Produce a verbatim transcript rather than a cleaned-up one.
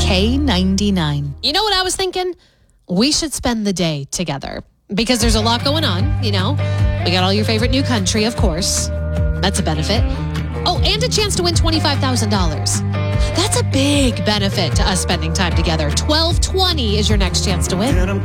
K ninety-nine. You know what I was thinking? We should spend the day together because there's a lot going on, you know. We got all your favorite new country, of course. That's a benefit. Oh, and a chance to win twenty-five thousand dollars. That's a big benefit to us spending time together. twelve twenty is your next chance to win.